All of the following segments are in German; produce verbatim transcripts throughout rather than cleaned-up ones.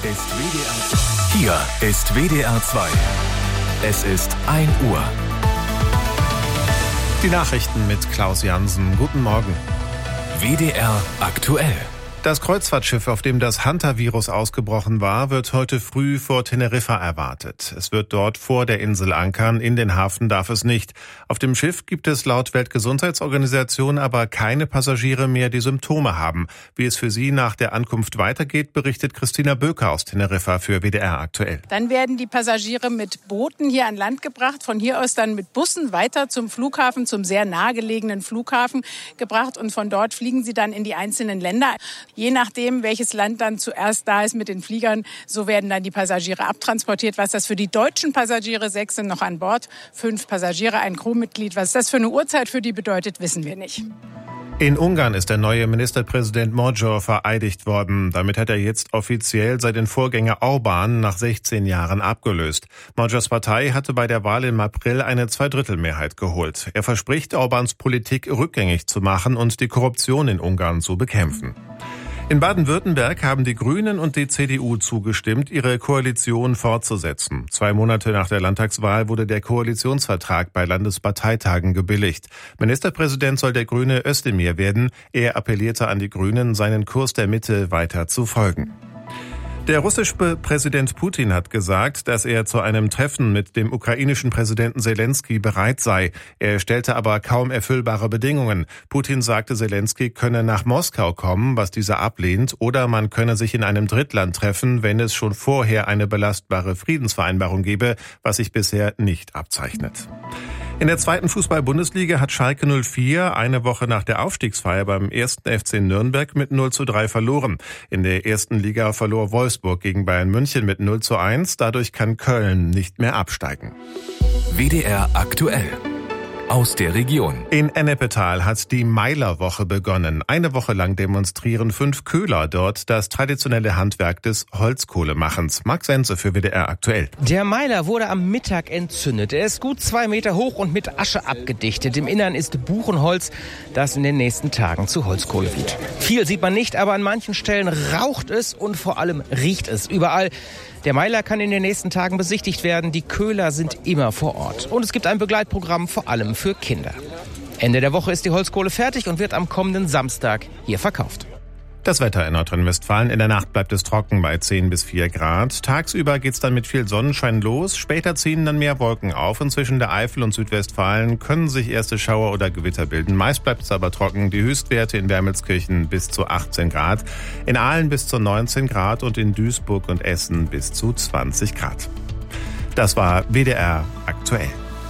ist W D R zwei. Hier ist W D R zwei. Es ist ein Uhr. Die Nachrichten mit Klaus Jansen. Guten Morgen. W D R aktuell. Das Kreuzfahrtschiff, auf dem das Hantavirus ausgebrochen war, wird heute früh vor Teneriffa erwartet. Es wird dort vor der Insel ankern, in den Hafen darf es nicht. Auf dem Schiff gibt es laut Weltgesundheitsorganisation aber keine Passagiere mehr, die Symptome haben. Wie es für sie nach der Ankunft weitergeht, berichtet Christina Böker aus Teneriffa für W D R aktuell. Dann werden die Passagiere mit Booten hier an Land gebracht, von hier aus dann mit Bussen weiter zum Flughafen, zum sehr nahegelegenen Flughafen gebracht und von dort fliegen sie dann in die einzelnen Länder. Je nachdem, welches Land dann zuerst da ist mit den Fliegern, so werden dann die Passagiere abtransportiert. Was das für die deutschen Passagiere, sechs sind noch an Bord, fünf Passagiere, ein Crewmitglied. Was das für eine Uhrzeit für die bedeutet, wissen wir nicht. In Ungarn ist der neue Ministerpräsident Magyar vereidigt worden. Damit hat er jetzt offiziell seinen Vorgänger Orbán nach sechzehn Jahren abgelöst. Magyars Partei hatte bei der Wahl im April eine Zweidrittelmehrheit geholt. Er verspricht, Orbáns Politik rückgängig zu machen und die Korruption in Ungarn zu bekämpfen. In Baden-Württemberg haben die Grünen und die C D U zugestimmt, ihre Koalition fortzusetzen. Zwei Monate nach der Landtagswahl wurde der Koalitionsvertrag bei Landesparteitagen gebilligt. Ministerpräsident soll der Grüne Özdemir werden. Er appellierte an die Grünen, seinen Kurs der Mitte weiter zu folgen. Der russische Präsident Putin hat gesagt, dass er zu einem Treffen mit dem ukrainischen Präsidenten Selensky bereit sei. Er stellte aber kaum erfüllbare Bedingungen. Putin sagte, Selensky könne nach Moskau kommen, was dieser ablehnt, oder man könne sich in einem Drittland treffen, wenn es schon vorher eine belastbare Friedensvereinbarung gebe, was sich bisher nicht abzeichnet. In der zweiten Fußball-Bundesliga hat Schalke null vier eine Woche nach der Aufstiegsfeier beim ersten F C Nürnberg mit null zu drei verloren. In der ersten Liga verlor Wolfsburg gegen Bayern München mit null zu eins. Dadurch kann Köln nicht mehr absteigen. W D R aktuell. Aus der Region. In Ennepetal hat die Meilerwoche begonnen. Eine Woche lang demonstrieren fünf Köhler dort das traditionelle Handwerk des Holzkohlemachens. Max Sense für W D R aktuell. Der Meiler wurde am Mittag entzündet. Er ist gut zwei Meter hoch und mit Asche abgedichtet. Im Innern ist Buchenholz, das in den nächsten Tagen zu Holzkohle wird. Viel sieht man nicht, aber an manchen Stellen raucht es und vor allem riecht es überall. Der Meiler kann in den nächsten Tagen besichtigt werden. Die Köhler sind immer vor Ort. Und es gibt ein Begleitprogramm, vor allem für Kinder. Ende der Woche ist die Holzkohle fertig und wird am kommenden Samstag hier verkauft. Das Wetter in Nordrhein-Westfalen. In der Nacht bleibt es trocken bei zehn bis vier Grad. Tagsüber geht's dann mit viel Sonnenschein los. Später ziehen dann mehr Wolken auf und zwischen der Eifel und Südwestfalen können sich erste Schauer oder Gewitter bilden. Meist bleibt es aber trocken. Die Höchstwerte in Wermelskirchen bis zu achtzehn Grad, in Aalen bis zu neunzehn Grad und in Duisburg und Essen bis zu zwanzig Grad. Das war W D R aktuell.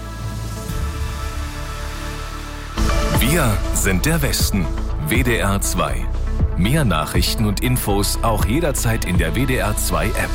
Wir sind der Westen. W D R zwei. Mehr Nachrichten und Infos auch jederzeit in der W D R zwei App.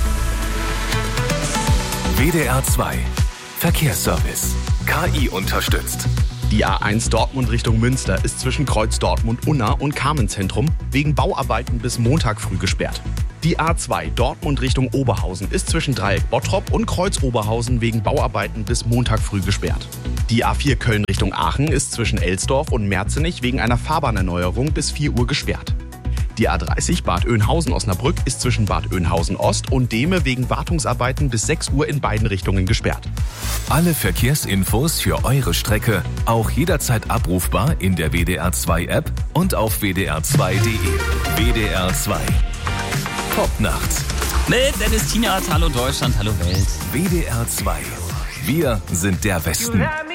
W D R zwei. Verkehrsservice. K I unterstützt. Die A eins Dortmund Richtung Münster ist zwischen Kreuz Dortmund-Unna und Carmenzentrum wegen Bauarbeiten bis Montag früh gesperrt. Die A zwei Dortmund Richtung Oberhausen ist zwischen Dreieck Bottrop und Kreuz Oberhausen wegen Bauarbeiten bis Montag früh gesperrt. Die A vier Köln Richtung Aachen ist zwischen Elsdorf und Merzenich wegen einer Fahrbahnerneuerung bis vier Uhr gesperrt. Die A dreißig Bad Oeynhausen-Osnabrück ist zwischen Bad Oeynhausen-Ost und Dehme wegen Wartungsarbeiten bis sechs Uhr in beiden Richtungen gesperrt. Alle Verkehrsinfos für eure Strecke auch jederzeit abrufbar in der W D R zwei App und auf w d r zwei punkt de. W D R zwei. Top nachts. Mit Dennis Tienert, hallo Deutschland, hallo Welt. W D R zwei. Wir sind der Westen.